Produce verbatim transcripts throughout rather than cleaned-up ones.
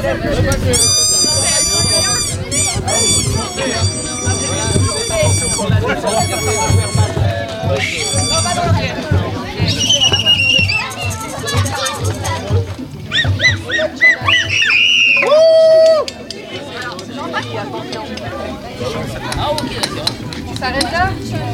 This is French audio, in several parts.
Tu s'arrêtes là?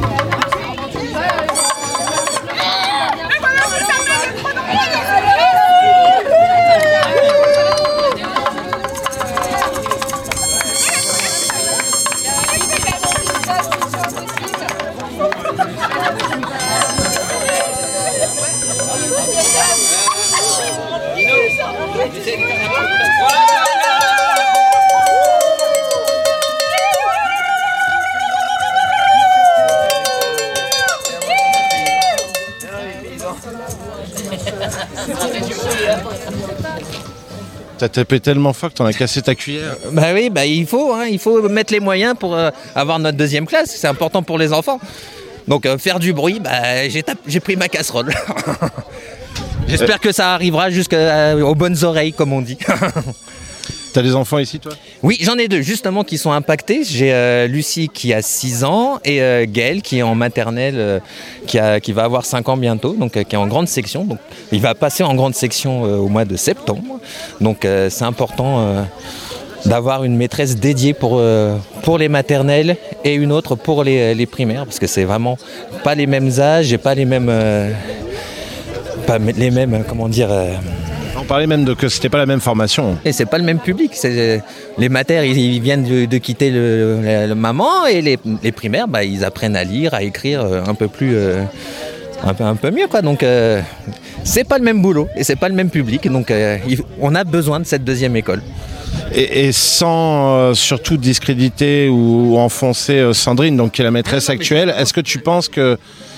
T'as tapé tellement fort que t'en as cassé ta cuillère. Bah oui, bah il faut, hein, il faut mettre les moyens pour euh, avoir notre deuxième classe. C'est important pour les enfants. Donc euh, faire du bruit, bah j'ai, tap- j'ai pris ma casserole. J'espère que ça arrivera jusqu'aux bonnes oreilles, comme on dit. T'as des enfants ici, toi? Oui, j'en ai deux justement qui sont impactés. J'ai euh, Lucie qui a six ans et euh, Gaël qui est en maternelle, euh, qui, a, qui va avoir cinq ans bientôt, donc euh, qui est en grande section. Donc, il va passer en grande section euh, au mois de septembre. Donc euh, c'est important euh, d'avoir une maîtresse dédiée pour, euh, pour les maternelles et une autre pour les, les primaires, parce que c'est vraiment pas les mêmes âges et pas les mêmes... Euh, pas les mêmes, comment dire... Euh, On parlait même de que c'était pas la même formation. Et c'est pas le même public. C'est, les matères, ils, ils viennent de, de quitter le, le, le maman, et les, les primaires, bah, ils apprennent à lire, à écrire un peu plus, euh, un peu, un peu mieux, quoi. Donc, euh, c'est pas le même boulot et c'est pas le même public. Donc, euh, il, on a besoin de cette deuxième école. Et, et sans euh, surtout discréditer ou, ou enfoncer euh, Sandrine, donc qui est la maîtresse actuelle, est-ce que tu penses que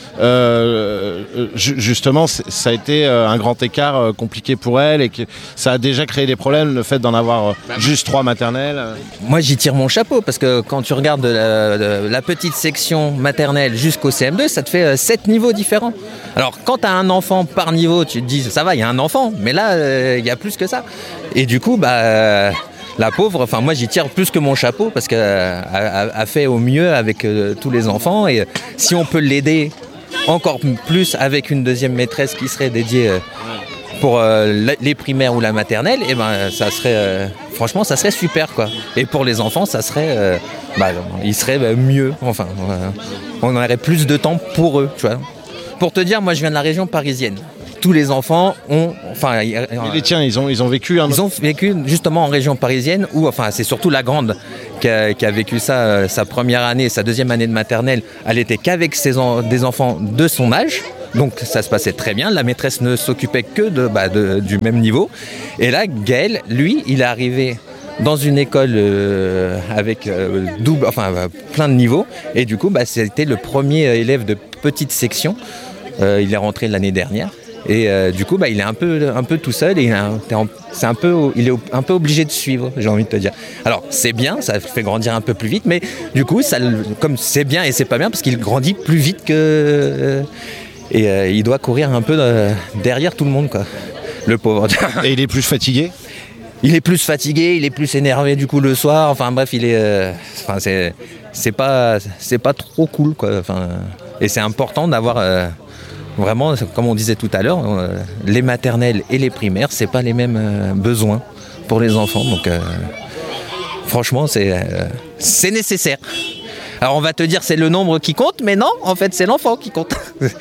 Euh, justement ça a été un grand écart compliqué pour elle et que ça a déjà créé des problèmes, le fait d'en avoir juste trois maternelles? Moi j'y tire mon chapeau, parce que quand tu regardes de la, de la petite section maternelle jusqu'au C M deux, ça te fait sept niveaux différents. Alors quand tu as un enfant par niveau, tu te dis ça va, il y a un enfant, mais là il euh, y a plus que ça. Et du coup bah euh, la pauvre, enfin moi j'y tire plus que mon chapeau, parce qu'elle a, a fait au mieux avec euh, tous les enfants, et si on peut l'aider encore plus avec une deuxième maîtresse qui serait dédiée euh, pour euh, les primaires ou la maternelle, et ben ça serait euh, franchement ça serait super, quoi. Et pour les enfants ça serait euh, bah, ils seraient bah, mieux, enfin euh, on aurait plus de temps pour eux, tu vois. Pour te dire, moi je viens de la région parisienne. Tous les enfants ont, enfin, euh, les tiens, ils ont, ils ont vécu. Un... Ils ont vécu justement en région parisienne, où, enfin, c'est surtout la grande qui a, qui a vécu ça, euh, sa première année, sa deuxième année de maternelle. Elle était qu'avec ses en, des enfants de son âge, donc ça se passait très bien. La maîtresse ne s'occupait que de, bah, de, du même niveau. Et là, Gaël, lui, il est arrivé dans une école euh, avec euh, double, enfin, euh, plein de niveaux, et du coup, bah, c'était le premier élève de petite section. Euh, il est rentré l'année dernière. Et euh, du coup, bah, il est un peu, un peu tout seul, et il, a, c'est un peu, il est un peu obligé de suivre, j'ai envie de te dire. Alors, c'est bien, ça fait grandir un peu plus vite, mais du coup, ça, comme c'est bien et c'est pas bien, parce qu'il grandit plus vite que... Euh, et euh, il doit courir un peu euh, derrière tout le monde, quoi, le pauvre. Et il est plus fatigué ? Il est plus fatigué, il est plus énervé du coup le soir, enfin bref, il est... Euh, enfin, c'est, c'est, pas, c'est pas trop cool, quoi. Enfin, et c'est important d'avoir... Euh, Vraiment, comme on disait tout à l'heure, euh, les maternelles et les primaires, c'est pas les mêmes euh, besoins pour les enfants. Donc, euh, franchement, c'est, euh, c'est nécessaire. Alors, on va te dire c'est le nombre qui compte, mais non, en fait, c'est l'enfant qui compte.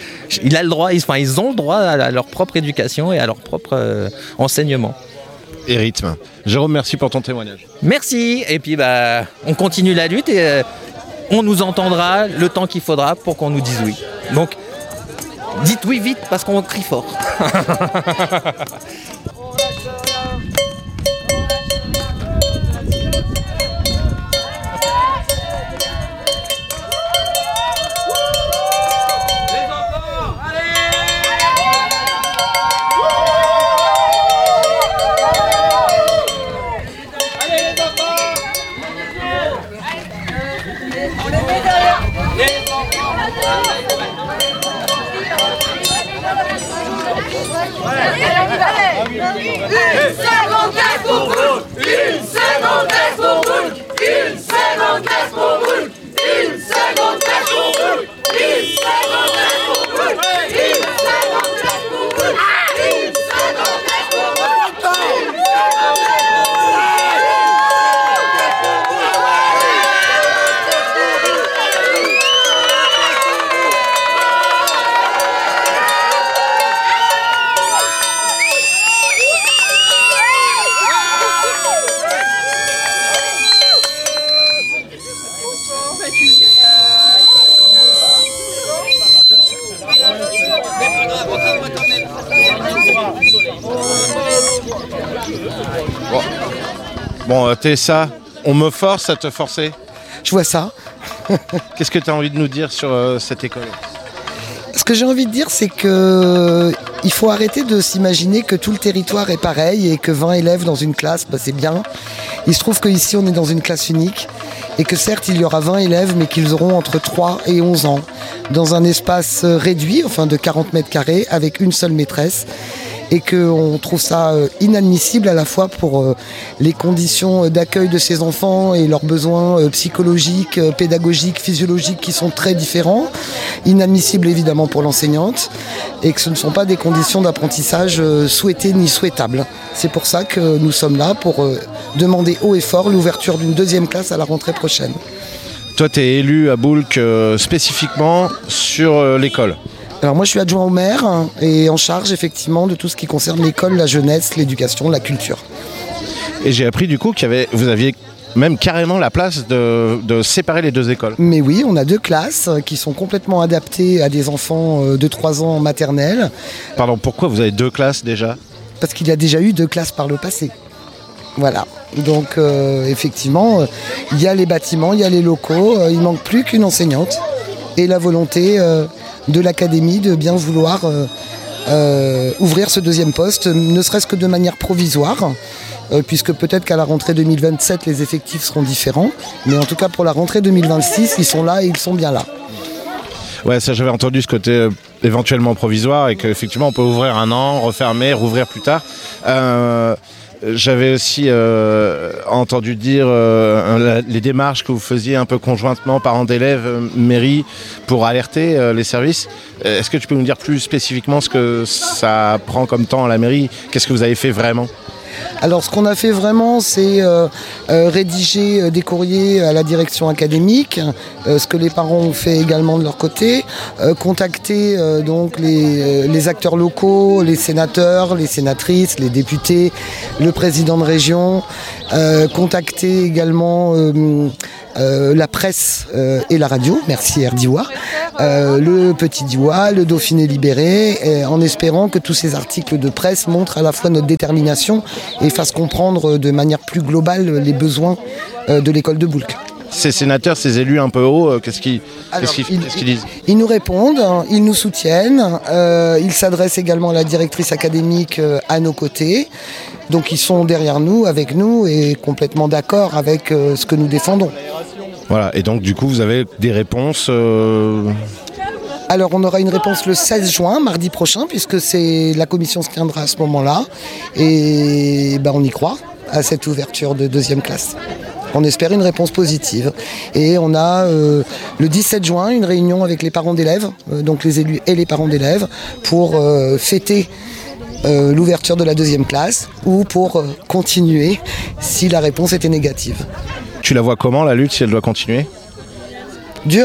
Il a le droit, ils, enfin, ils ont le droit à leur propre éducation et à leur propre euh, enseignement. Et rythme. Jérôme, merci pour ton témoignage. Merci. Et puis, bah, on continue la lutte, et euh, on nous entendra le temps qu'il faudra pour qu'on nous dise oui. Donc, dites oui vite, parce qu'on crie fort. cinquante-quatre pour vous, Bon, euh, Tessa, on me force à te forcer. Je vois ça. Qu'est-ce que tu as envie de nous dire sur euh, cette école ? Ce que j'ai envie de dire, c'est que il faut arrêter de s'imaginer que tout le territoire est pareil et que vingt élèves dans une classe, bah, c'est bien. Il se trouve qu'ici, on est dans une classe unique et que certes, il y aura vingt élèves, mais qu'ils auront entre trois et onze ans, dans un espace réduit, enfin de quarante mètres carrés, avec une seule maîtresse. Et qu'on trouve ça inadmissible à la fois pour les conditions d'accueil de ces enfants et leurs besoins psychologiques, pédagogiques, physiologiques qui sont très différents. Inadmissible évidemment pour l'enseignante et que ce ne sont pas des conditions d'apprentissage souhaitées ni souhaitables. C'est pour ça que nous sommes là pour demander haut et fort l'ouverture d'une deuxième classe à la rentrée prochaine. Toi, tu es élu à Boulk euh, spécifiquement sur euh, l'école. Alors moi je suis adjoint au maire et en charge effectivement de tout ce qui concerne l'école, la jeunesse, l'éducation, la culture. Et j'ai appris du coup qu'il y avait, vous aviez même carrément la place de, de séparer les deux écoles. Mais oui, on a deux classes qui sont complètement adaptées à des enfants de trois ans en maternelle. Pardon, pourquoi vous avez deux classes déjà ? Parce qu'il y a déjà eu deux classes par le passé. Voilà. Donc euh, effectivement, il y a les bâtiments, il y a les locaux, euh, il ne manque plus qu'une enseignante et la volonté euh, de l'académie de bien vouloir euh, euh, ouvrir ce deuxième poste, ne serait-ce que de manière provisoire, euh, puisque peut-être qu'à la rentrée deux mille vingt-sept, les effectifs seront différents, mais en tout cas pour la rentrée deux mille vingt-six, ils sont là et ils sont bien là. Ouais, ça j'avais entendu ce côté euh, éventuellement provisoire et qu'effectivement on peut ouvrir un an, refermer, rouvrir plus tard. Euh, J'avais aussi euh, entendu dire euh, les démarches que vous faisiez un peu conjointement, parents d'élèves, euh, mairie, pour alerter euh, les services. Est-ce que tu peux nous dire plus spécifiquement ce que ça prend comme temps à la mairie ? Qu'est-ce que vous avez fait vraiment ? Alors ce qu'on a fait vraiment, c'est euh, euh, rédiger des courriers à la direction académique, euh, ce que les parents ont fait également de leur côté, euh, contacter euh, donc les, les acteurs locaux, les sénateurs, les sénatrices, les députés, le président de région, euh, contacter également euh, euh, la presse euh, et la radio, merci R Diwa, euh, le Petit Diwa, le Dauphiné libéré, euh, en espérant que tous ces articles de presse montrent à la fois notre détermination et fassent comprendre de manière plus globale les besoins euh, de l'école de Boulk. Ces sénateurs, ces élus un peu hauts, qu'est-ce qu'ils, Alors, qu'est-ce qu'ils, ils, qu'est-ce qu'ils disent ? Ils nous répondent, ils nous soutiennent, euh, ils s'adressent également à la directrice académique euh, à nos côtés. Donc ils sont derrière nous, avec nous et complètement d'accord avec euh, ce que nous défendons. Voilà, et donc du coup vous avez des réponses euh... Alors on aura une réponse le seize juin, mardi prochain, puisque c'est la commission se tiendra à ce moment-là. Et ben, on y croit à cette ouverture de deuxième classe. On espère une réponse positive. Et on a euh, le dix-sept juin une réunion avec les parents d'élèves, euh, donc les élus et les parents d'élèves, pour euh, fêter euh, l'ouverture de la deuxième classe ou pour euh, continuer si la réponse était négative. Tu la vois comment la lutte si elle doit continuer ? Dur.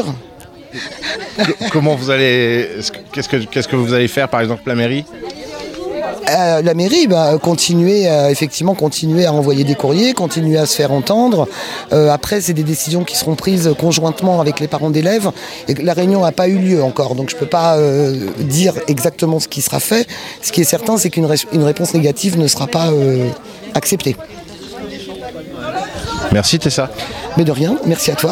Comment vous allez, qu'est-ce que, qu'est-ce que vous allez faire par exemple la mairie ? Euh, la mairie, bah, continuer, euh, effectivement, continuer à envoyer des courriers, continuer à se faire entendre. Euh, après, c'est des décisions qui seront prises conjointement avec les parents d'élèves. Et la réunion n'a pas eu lieu encore, donc je ne peux pas euh, dire exactement ce qui sera fait. Ce qui est certain, c'est qu'une ré- une réponse négative ne sera pas euh, acceptée. Merci Tessa. Mais de rien, merci à toi.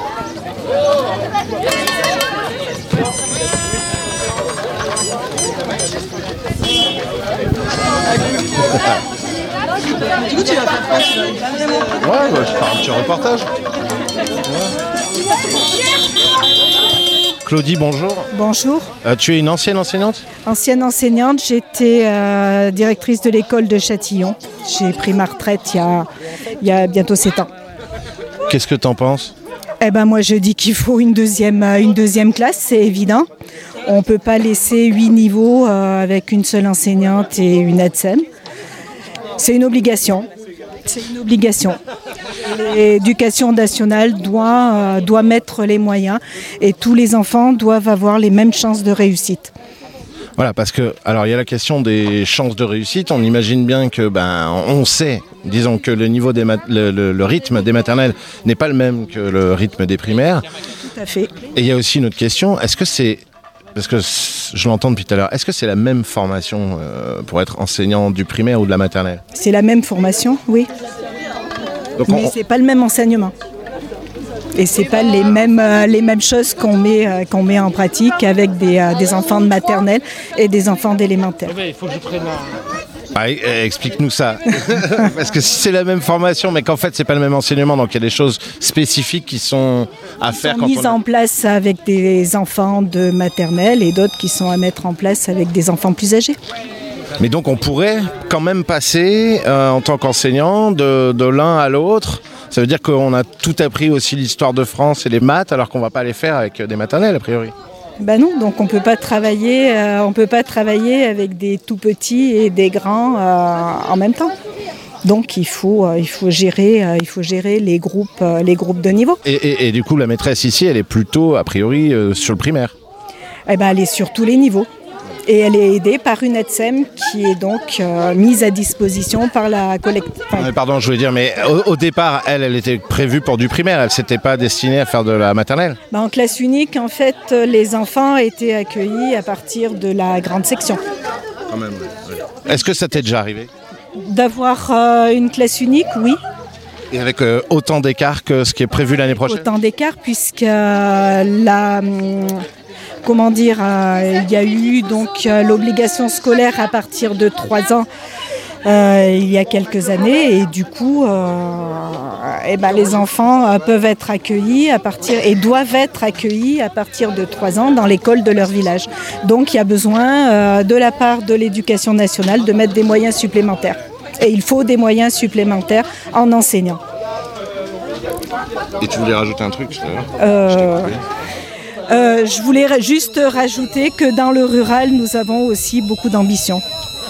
Du coup, tu vas faire quoi ? Ouais, bah, je vais faire un petit reportage. Ouais. Claudie, bonjour. Bonjour. Euh, tu es une ancienne enseignante ? Ancienne enseignante, j'étais euh, directrice de l'école de Châtillon. J'ai pris ma retraite il y a, il y a bientôt sept ans. Qu'est-ce que t'en penses ? Eh ben moi je dis qu'il faut une deuxième, une deuxième classe, c'est évident. On ne peut pas laisser huit niveaux euh, avec une seule enseignante et une aide S E M. C'est une obligation. C'est une obligation. L'éducation nationale doit, euh, doit mettre les moyens et tous les enfants doivent avoir les mêmes chances de réussite. Voilà, parce que, alors il y a la question des chances de réussite. On imagine bien que, ben, on sait, disons que le niveau des mat- le, le, le rythme des maternelles n'est pas le même que le rythme des primaires. Tout à fait. Et il y a aussi une autre question. Est-ce que c'est, parce que je l'entends depuis tout à l'heure, est-ce que c'est la même formation euh, pour être enseignant du primaire ou de la maternelle ? C'est la même formation, oui. Donc Mais on- c'est pas le même enseignement. Et c'est pas les mêmes, euh, les mêmes choses qu'on met, euh, qu'on met en pratique avec des, euh, des enfants de maternelle et des enfants d'élémentaire. Ah, eh, explique-nous ça. Parce que si c'est la même formation, mais qu'en fait c'est pas le même enseignement, donc il y a des choses spécifiques qui sont à faire Sont quand mises on... en place avec des enfants de maternelle et d'autres qui sont à mettre en place avec des enfants plus âgés. Mais donc on pourrait quand même passer euh, en tant qu'enseignant de, de l'un à l'autre. Ça veut dire qu'on a tout appris aussi l'histoire de France et les maths, alors qu'on va pas les faire avec des maternelles a priori. Ben non, donc on peut pas travailler, euh, on peut pas travailler avec des tout petits et des grands euh, en même temps. Donc il faut, euh, il faut gérer, euh, il faut gérer les groupes, euh, les groupes de niveau. Et, et, et du coup la maîtresse ici, elle est plutôt a priori euh, sur le primaire. Eh ben elle est sur tous les niveaux. Et elle est aidée par une A T S E M qui est donc euh, mise à disposition par la collectivité. Non, mais pardon, je voulais dire, mais au, au départ, elle, elle était prévue pour du primaire. Elle s'était pas destinée à faire de la maternelle. Ben, en classe unique, en fait, les enfants étaient accueillis à partir de la grande section. Quand même. Est-ce que ça t'est déjà arrivé? D'avoir euh, une classe unique, oui. Et avec euh, autant d'écart que ce qui est prévu l'année prochaine? Autant d'écart, puisque euh, la... hum, Comment dire, euh, il y a eu donc euh, l'obligation scolaire à partir de trois ans euh, il y a quelques années et du coup, euh, eh ben, les enfants euh, peuvent être accueillis à partir et doivent être accueillis à partir de trois ans dans l'école de leur village. Donc il y a besoin euh, de la part de l'Éducation nationale de mettre des moyens supplémentaires. Et il faut des moyens supplémentaires en enseignants. Et tu voulais rajouter un truc tout à l'heure? Euh, Euh, je voulais ra- juste rajouter que dans le rural, nous avons aussi beaucoup d'ambition.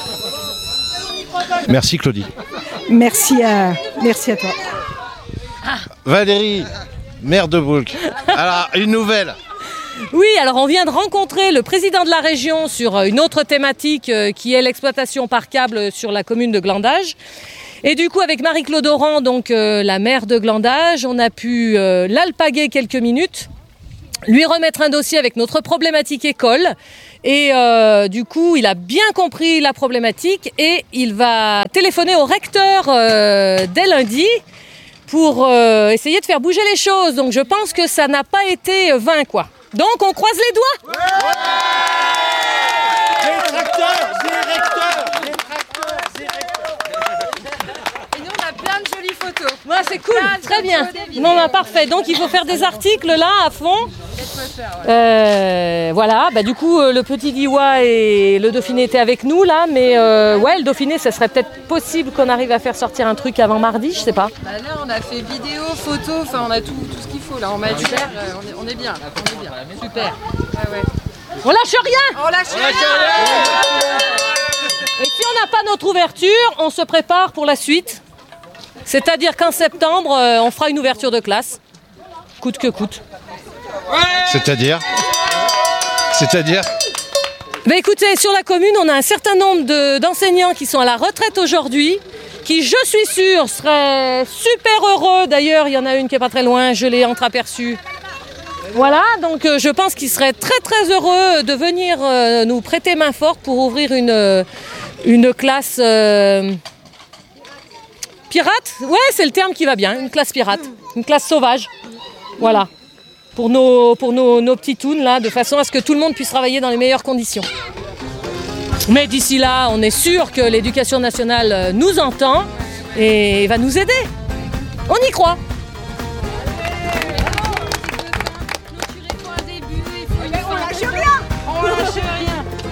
Merci Claudie. Merci à, merci à toi. Valérie, maire de Boulk. Alors, une nouvelle. Oui, alors on vient de rencontrer le président de la région sur une autre thématique euh, qui est l'exploitation par câble sur la commune de Glandage. Et du coup, avec Marie-Claude Oran, donc euh, la maire de Glandage, on a pu euh, l'alpaguer quelques minutes, lui remettre un dossier avec notre problématique école. Et euh, du coup, il a bien compris la problématique et il va téléphoner au recteur euh, dès lundi pour euh, essayer de faire bouger les choses. Donc je pense que ça n'a pas été vain, quoi. Donc on croise les doigts. Et nous, on a plein de jolies photos. Ouais, c'est cool, très bien. Non, non, parfait. Donc il faut faire des articles là à fond. Euh, voilà, bah, du coup euh, le petit Diwa et le Dauphiné étaient avec nous là, mais euh, ouais, le Dauphiné, ça serait peut-être possible qu'on arrive à faire sortir un truc avant mardi, je sais pas. Bah là, on a fait vidéo, photo, enfin, on a tout, tout ce qu'il faut là en matière. Euh, on, est, on est bien là, on est bien. Super. Ouais, ouais. On lâche rien. On lâche rien. Et si on n'a pas notre ouverture, on se prépare pour la suite. C'est-à-dire qu'en septembre, euh, on fera une ouverture de classe, coûte que coûte. C'est-à-dire C'est-à-dire Ben écoutez, sur la commune, on a un certain nombre de- d'enseignants qui sont à la retraite aujourd'hui, qui, je suis sûre, seraient super heureux. D'ailleurs, il y en a une qui n'est pas très loin, je l'ai entreaperçue. Voilà, donc euh, je pense qu'ils seraient très très heureux de venir euh, nous prêter main forte pour ouvrir une, euh, une classe euh, pirate. Ouais, c'est le terme qui va bien, une classe pirate, une classe sauvage. Voilà. Pour nos, pour nos, nos petits toons, là, de façon à ce que tout le monde puisse travailler dans les meilleures conditions. Mais d'ici là, on est sûr que l'éducation nationale nous entend et va nous aider. On y croit.